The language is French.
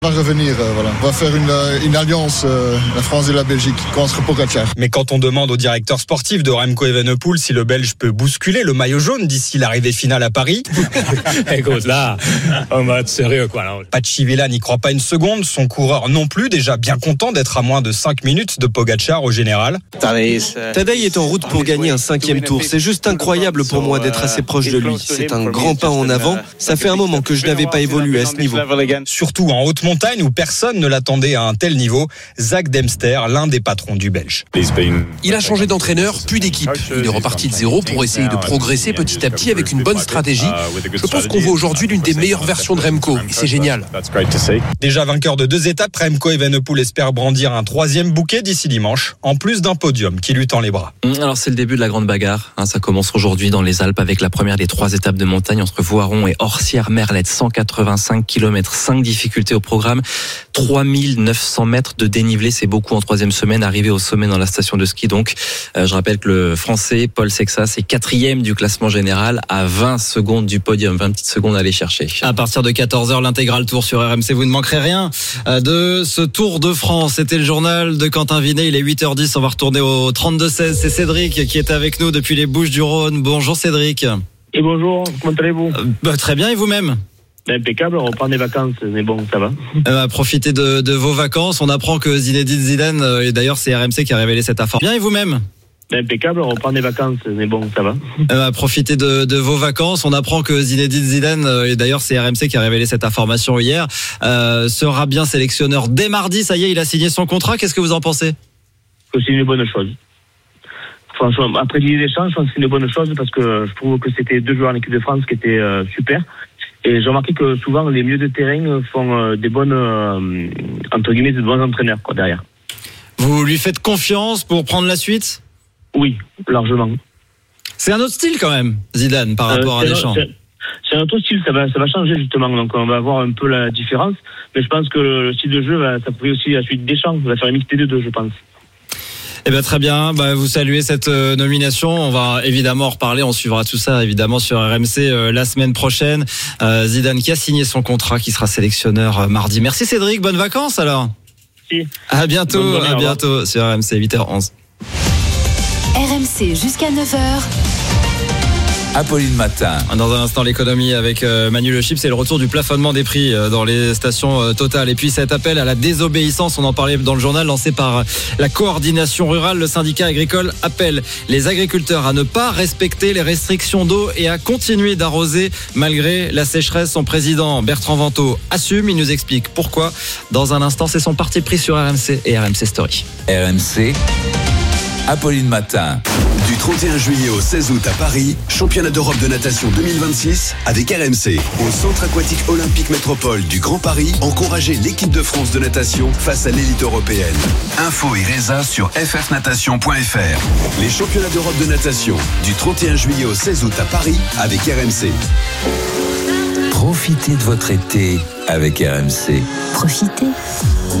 On va revenir, on va faire une alliance, la France et la Belgique, contre Pogačar. Mais quand on demande au directeur sportif de Remco Evenepoel si le Belge peut bousculer le maillot jaune d'ici l'arrivée finale à Paris, écoute, là, on va être sérieux, quoi. Là. Pachi Villa n'y croit pas une seconde, son coureur non plus, déjà bien content d'être à moins de 5 minutes de Pogačar au général. Tadej est en route pour gagner un 5e tour. C'est juste incroyable pour moi d'être assez proche de lui. C'est un grand pas en avant. Ça fait un moment que je n'avais pas évolué à ce niveau. Surtout en haute montagne où personne ne l'attendait à un tel niveau, Zak Dempster, l'un des patrons du Belge. Il a changé d'entraîneur, puis d'équipe. Il est reparti de zéro pour essayer de progresser petit à petit avec une bonne stratégie. Je pense qu'on voit aujourd'hui l'une des meilleures versions de Remco, et c'est génial. Déjà vainqueur de 2 étapes, Remco Evenepoel espère brandir un 3e bouquet d'ici dimanche, en plus d'un podium qui lui tend les bras. Alors c'est le début de la grande bagarre. Ça commence aujourd'hui dans les Alpes avec la première des 3 étapes de montagne entre Voiron et Orsières-Merlette. 185 km, 5 difficultés au programme. 3900 mètres de dénivelé, c'est beaucoup en 3e semaine, arrivé au sommet dans la station de ski. Donc, je rappelle que le Français Paul Sexas est 4e du classement général à 20 secondes du podium, 20 petites secondes à aller chercher. À partir de 14h, l'intégral tour sur RMC, vous ne manquerez rien de ce Tour de France. C'était le journal de Quentin Vinet, il est 8h10, on va retourner au 32-16. C'est Cédric qui est avec nous depuis les Bouches-du-Rhône. Bonjour Cédric. Et bonjour, comment allez-vous ? Très bien, et vous-même ? Impeccable, on reprend des vacances, mais bon, ça va. Profitez de vos vacances. On apprend que Zinedine Zidane, et d'ailleurs c'est RMC qui a révélé cette information. Bien, et vous-même ? Impeccable, on reprend des vacances, mais bon, ça va. Profitez de vos vacances. On apprend que Zinedine Zidane, et d'ailleurs c'est RMC qui a révélé cette information hier, sera bien sélectionneur dès mardi. Ça y est, il a signé son contrat. Qu'est-ce que vous en pensez ? C'est une bonne chose. Franchement, après l'idée d'échange, je pense que c'est une bonne chose parce que je trouve que c'était 2 joueurs en équipe de France qui étaient super. Et j'ai remarqué que souvent les milieux de terrain font des bonnes, entre guillemets, de bons entraîneurs derrière. Vous lui faites confiance pour prendre la suite ? Oui, largement. C'est un autre style quand même, Zidane, par rapport à Deschamps. C'est un autre style, ça va changer justement. Donc on va voir un peu la différence. Mais je pense que le style de jeu va s'appuyer aussi à celui de Deschamps. On va faire une mixité des deux, je pense. Eh bien, très bien. Vous saluez cette nomination. On va évidemment en reparler. On suivra tout ça évidemment sur RMC la semaine prochaine. Zidane qui a signé son contrat, qui sera sélectionneur mardi. Merci Cédric. Bonnes vacances alors. Merci. À bientôt sur RMC 8h11. RMC jusqu'à 9h. Apolline Matin. Dans un instant, l'économie avec Manu Le Chip, c'est le retour du plafonnement des prix dans les stations Total. Et puis cet appel à la désobéissance, on en parlait dans le journal, lancé par la coordination rurale. Le syndicat agricole appelle les agriculteurs à ne pas respecter les restrictions d'eau et à continuer d'arroser malgré la sécheresse. Son président Bertrand Vantaux assume, il nous explique pourquoi. Dans un instant, c'est son parti pris sur RMC et RMC Story. RMC, Apolline Matin. Du 31 juillet au 16 août à Paris, championnat d'Europe de natation 2026 avec RMC. Au Centre aquatique olympique métropole du Grand Paris, encouragez l'équipe de France de natation face à l'élite européenne. Info et résa sur ffnatation.fr. Les championnats d'Europe de natation du 31 juillet au 16 août à Paris avec RMC. Profitez de votre été avec RMC. Profitez.